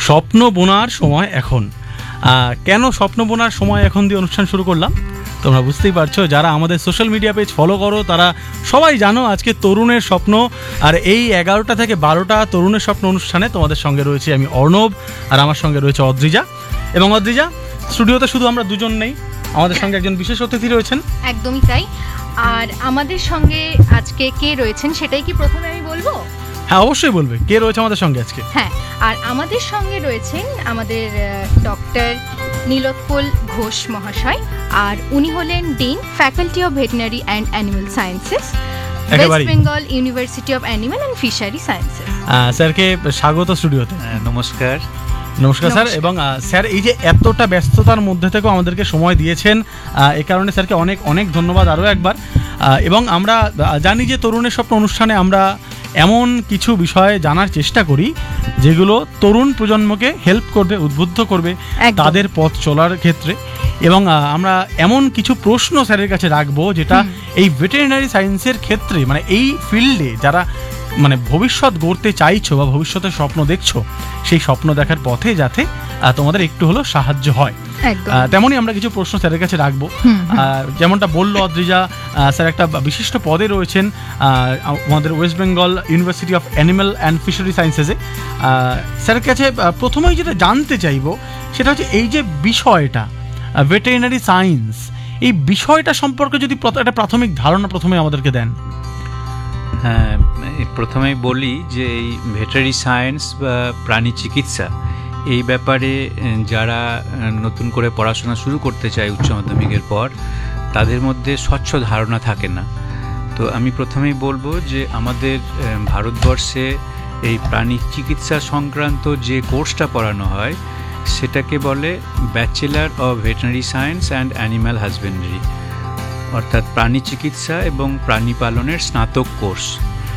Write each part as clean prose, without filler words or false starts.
স্বপ্ন বোনার সময় এখন। কেন স্বপ্ন বোনার সময় এখন দিয়ে অনুষ্ঠান শুরু করলাম তোমরা বুঝতেই পারছো, যারা আমাদের সোশ্যাল মিডিয়া পেজ ফলো করো তারা সবাই জানো আজকে তরুণের স্বপ্ন। আর এই 11টা থেকে 12টা তরুণের স্বপ্ন অনুষ্ঠানে তোমাদের সঙ্গে রয়েছে আমি অর্ণব, আর আমার সঙ্গে রয়েছে অদ্রিজা। এবং অদ্রিজা, স্টুডিওতে শুধু আমরা দুজন নেই, আমাদের সঙ্গে একজন বিশেষ অতিথি রয়েছেন। একদমই তাই। আর আমাদের সঙ্গে আজকে কে রয়েছেন সেটাই কি প্রথমে আমি বলবো? হ্যাঁ, অবশ্যই বলবে কে রয়েছে আমাদের সঙ্গে আজকে। হ্যাঁ, আর আমাদের সঙ্গে রয়েছেন আমাদের ডক্টর নীলোৎপল ঘোষ মহাশয়, আর উনি হলেন dean, faculty of veterinary and animal sciences, West Bengal university of animal and fishery sciences. স্যারকে স্বাগত স্টুডিওতে। নমস্কার। নমস্কার স্যার। এবং স্যার এই যে এতটা ব্যস্ততার মধ্যে থেকেও আমাদেরকে সময় দিয়েছেন, এই কারণে স্যারকে অনেক অনেক ধন্যবাদ আরও একবার। এবং আমরা জানি যে তরুণের স্বপ্ন অনুষ্ঠানে আমরা এমন কিছু বিষয়ে জানার চেষ্টা করি যেগুলো তরুণ প্রজন্মকে হেল্প করবে, উদ্বুদ্ধ করবে তাদের পথ চলার ক্ষেত্রে। এবং আমরা এমন কিছু প্রশ্ন স্যারের কাছে রাখবো যেটা এই ভেটেরিনারি সায়েন্সের ক্ষেত্রে, মানে এই ফিল্ডে যারা মানে ভবিষ্যৎ গড়তে চাইছো বা ভবিষ্যতের স্বপ্ন দেখছো, সেই স্বপ্ন দেখার পথে যাতে তোমাদের একটু হলেও সাহায্য হয়, তেমনই আমরা কিছু প্রশ্ন স্যারের কাছে রাখবো। যেমনটা বললো অদ্রিজা, স্যার একটা বিশিষ্ট পদে রয়েছেন আমাদের West Bengal university of animal and fishery সায়েন্সেসে। স্যারের কাছে প্রথমেই যেটা জানতে চাইবো সেটা হচ্ছে এই যে বিষয়টা ভেটেরিনারি সায়েন্স, এই বিষয়টা সম্পর্কে যদি একটা প্রাথমিক ধারণা প্রথমে আমাদেরকে দেন। হ্যাঁ, প্রথমেই বলি যে এই ভেটেরিনারি সায়েন্স বা প্রাণী চিকিৎসা, এই ব্যাপারে যারা নতুন করে পড়াশোনা শুরু করতে চায় উচ্চ মাধ্যমিকের পর, তাদের মধ্যে স্বচ্ছ ধারণা থাকে না। তো আমি প্রথমেই বলবো যে আমাদের ভারতবর্ষে এই প্রাণী চিকিৎসা সংক্রান্ত যে কোর্সটা পড়ানো হয় সেটাকে বলে bachelor of veterinary science and animal husbandry, অর্থাৎ প্রাণী চিকিৎসা এবং প্রাণী পালনের স্নাতক কোর্স।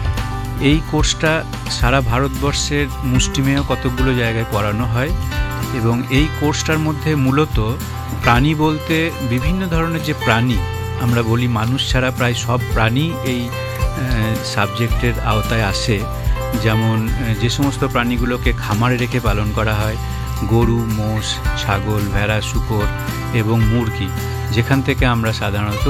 এই কোর্সটা সারা ভারতবর্ষের মুষ্টিমেয় কতকগুলো জায়গায় পড়ানো হয়। এবং এই কোর্সটার মধ্যে মূলত প্রাণী বলতে বিভিন্ন ধরনের যে প্রাণী আমরা বলি, মানুষ ছাড়া প্রায় সব প্রাণী এই সাবজেক্টের আওতায় আসে। যেমন যে সমস্ত প্রাণীগুলোকে খামারে রেখে পালন করা হয়, গরু, মোষ, ছাগল, ভেড়া, শূকর এবং মুরগি, যেখান থেকে আমরা সাধারণত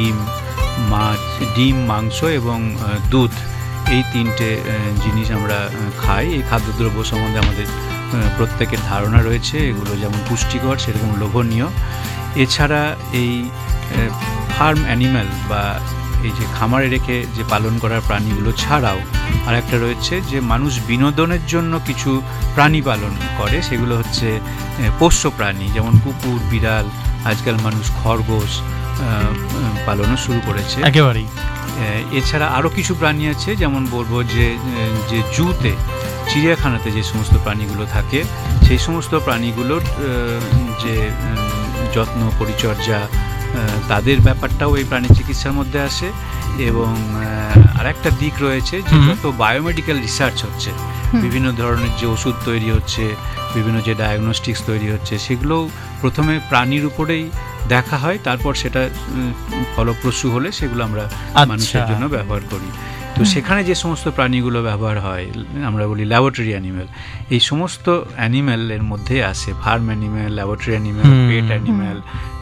ডিম, মাংস এবং দুধ, এই তিনটে জিনিস আমরা খাই। এই খাদ্যদ্রব্য সম্বন্ধে আমাদের প্রত্যেকের ধারণা রয়েছে, এগুলো যেমন পুষ্টিকর সেরকম লোভনীয়। এছাড়া এই ফার্ম অ্যানিম্যাল বা এই যে খামারে রেখে যে পালন করার প্রাণীগুলো ছাড়াও আর একটা রয়েছে যে মানুষ বিনোদনের জন্য কিছু প্রাণী পালন করে, সেগুলো হচ্ছে পোষ্য প্রাণী, যেমন কুকুর, বিড়াল, আজকাল মানুষ খরগোশ পালনও শুরু করেছে একেবারেই। এছাড়া আরও কিছু প্রাণী আছে, যেমন বলবো যে জুতে, চিড়িয়াখানাতে যে সমস্ত প্রাণীগুলো থাকে, সেই সমস্ত প্রাণীগুলোর যে যত্ন পরিচর্যা, তাদের ব্যাপারটাও এই প্রাণী চিকিৎসার মধ্যে আসে। এবং আরেকটা দিক রয়েছে যে যত বায়োমেডিক্যাল রিসার্চ হচ্ছে, বিভিন্ন ধরনের যে ওষুধ তৈরি হচ্ছে, বিভিন্ন যে ডায়াগনস্টিক্স তৈরি হচ্ছে, সেগুলোও প্রথমে প্রাণীর উপরেই দেখা হয়, তারপর সেটা ফলপ্রসূ হলে সেগুলো আমরা মানুষের জন্য ব্যবহার করি। তো সেখানে যে সমস্ত প্রাণীগুলো ব্যবহার হয় আমরা বলি ল্যাবরেটরি অ্যানিম্যাল। এই সমস্ত অ্যানিম্যালের মধ্যে আসে ফার্ম অ্যানিম্যাল, ল্যাবরেটরি অ্যানিম্যাল, পেট অ্যানিম্যাল,